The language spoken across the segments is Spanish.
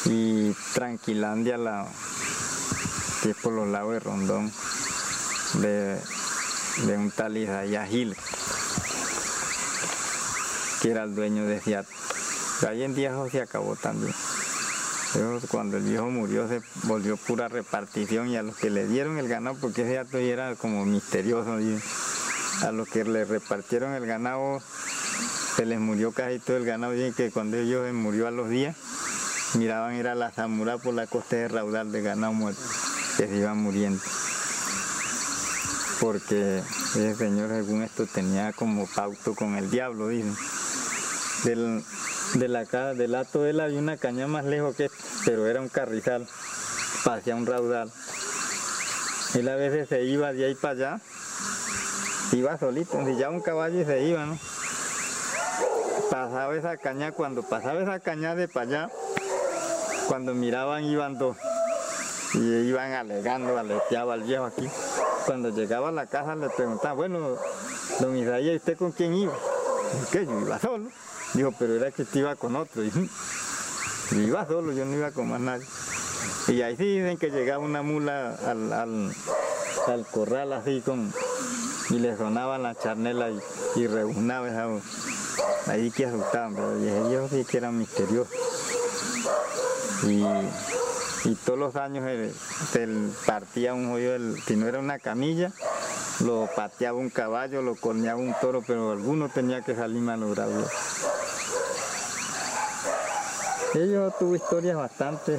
y Tranquilandia, que es por los lados de Rondón, de un tal Isaías Gil, que era el dueño de Fiat. Hoy en día eso se acabó también. Pero cuando el viejo murió se volvió pura repartición, y a los que le dieron el ganado, porque ese dato era como misterioso, a los que le repartieron el ganado se les murió casi todo el ganado. Dicen que cuando ellos se murió a los días, miraban era la Zamora por la costa de raudal de ganado muerto, que se iban muriendo. Porque ese señor, según esto, tenía como pacto con el diablo, dicen. Del hato de él había una caña más lejos que esto, pero era un carrizal, pasaba un raudal. Él a veces se iba de ahí para allá, iba solito, ensillaba un caballo y se iba, ¿no? Pasaba esa caña, cuando pasaba esa caña de para allá, cuando miraban iban dos, y iban alegando, aleteaba al viejo aquí. Cuando llegaba a la casa le preguntaban, bueno, don Isaías, ¿usted con quién iba? ¿Qué? Yo iba solo. Dijo, pero era que usted iba con otro. Yo iba solo, yo no iba con más nadie. Y ahí sí dicen que llegaba una mula al corral así y le sonaban la charnela y rebuznaba esa voz. Ahí que asustaban, pero ellos sí que eran misteriosos. Y todos los años se partía un joyo, si no era una camilla, lo pateaba un caballo, lo corneaba un toro, pero alguno tenía que salir malogrado. Ellos tuvo historias bastante,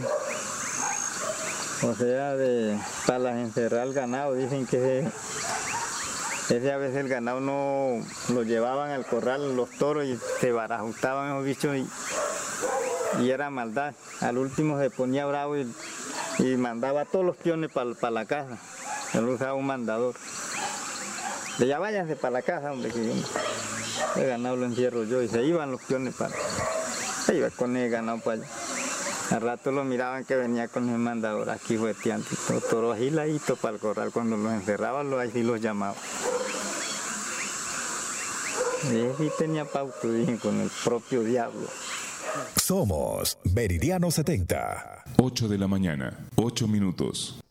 o sea, para las encerrar el ganado. Dicen que ese a veces el ganado no lo llevaban al corral los toros y se barajustaban esos bichos y era maldad. Al último se ponía bravo y mandaba a todos los peones para la casa. Él usaba un mandador. De ya váyanse para la casa, hombre, que el ganado lo encierro yo. Y se iban los peones se iba con el ganado para allá. Al rato lo miraban que venía con el mandador aquí jugueteando, todo agiladito para el corral. Cuando los encerraban, ahí sí los llamaban. Y ese sí tenía pauto, dije, con el propio diablo. Somos Meridiano 70. 8 de la mañana, 8 minutos.